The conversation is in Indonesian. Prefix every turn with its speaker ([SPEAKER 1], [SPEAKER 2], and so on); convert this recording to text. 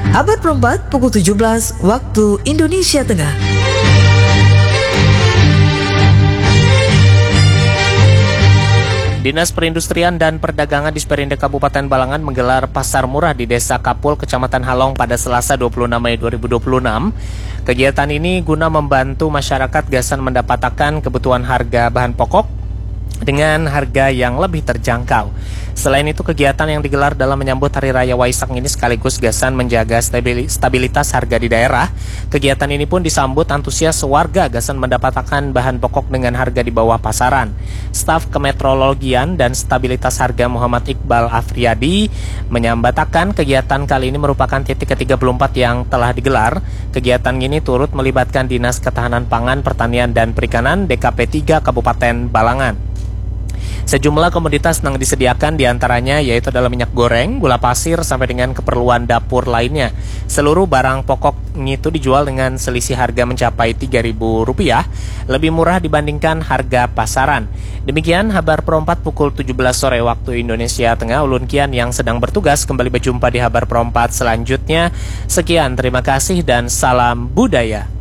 [SPEAKER 1] Habar Perempat pukul 17 waktu Indonesia Tengah.
[SPEAKER 2] Dinas Perindustrian dan Perdagangan Disperindak Kabupaten Balangan menggelar pasar murah di Desa Kapul, Kecamatan Halong pada Selasa 26 Mei 2026. Kegiatan ini guna membantu masyarakat Gasan mendapatkan kebutuhan harga bahan pokok dengan harga yang lebih terjangkau. Selain itu, kegiatan yang digelar dalam menyambut Hari Raya Waisak ini sekaligus Gasan menjaga stabilitas harga di daerah. Kegiatan ini pun disambut antusias warga Gasan mendapatkan bahan pokok dengan harga di bawah pasaran. Staf Kemeteorologian dan Stabilitas Harga Muhammad Iqbal Afriyadi menyatakan kegiatan kali ini merupakan titik ke-34 yang telah digelar. Kegiatan ini turut melibatkan Dinas Ketahanan Pangan, Pertanian dan Perikanan DKP 3 Kabupaten Balangan. Sejumlah komoditas yang disediakan diantaranya yaitu adalah minyak goreng, gula pasir, sampai dengan keperluan dapur lainnya. Seluruh barang pokok itu dijual dengan selisih harga mencapai Rp3.000, lebih murah dibandingkan harga pasaran. Demikian Habar Perempat pukul 17 sore waktu Indonesia Tengah. Ulun Kian yang sedang bertugas kembali berjumpa di Habar Perempat selanjutnya. Sekian, terima kasih dan salam budaya.